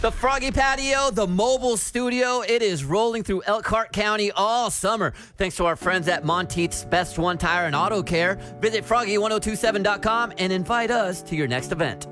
The Froggy Patio, the mobile studio, it is rolling through Elkhart County all summer. Thanks to our friends at Monteith's Best One Tire and Auto Care. Visit froggy1027.com and invite us to your next event.